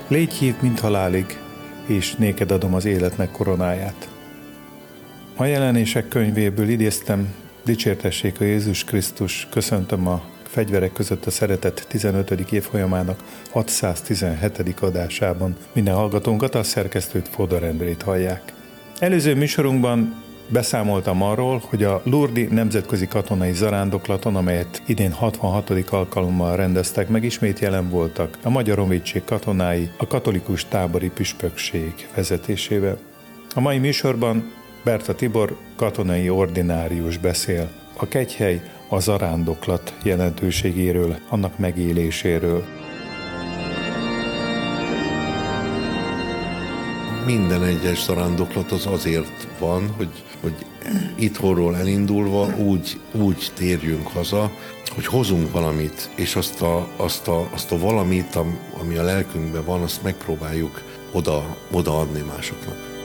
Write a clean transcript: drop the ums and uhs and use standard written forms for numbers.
Légy hív, mint halálig, és néked adom az életnek koronáját. A Jelenések könyvéből idéztem, dicsértessék a Jézus Krisztus, köszöntöm a Fegyverek között a szeretet 15. évfolyamának 617. adásában. Minden hallgatónkat, a szerkesztőt, Fodor Endrét hallják. Előző műsorunkban beszámoltam arról, hogy a Lourdes-i nemzetközi katonai zarándoklaton, amelyet idén 66. alkalommal rendeztek meg, ismét jelen voltak a Magyar Honvédség katonái a katolikus tábori püspökség vezetésével. A mai műsorban Berta Tibor katonai ordinárius beszél a kegyhely, a zarándoklat jelentőségéről, annak megéléséről. Minden egyes zarándoklat az azért van, hogy itthonról elindulva úgy térjünk haza, hogy hozunk valamit, és azt a valamit, ami a lelkünkben van, azt megpróbáljuk odaadni másoknak.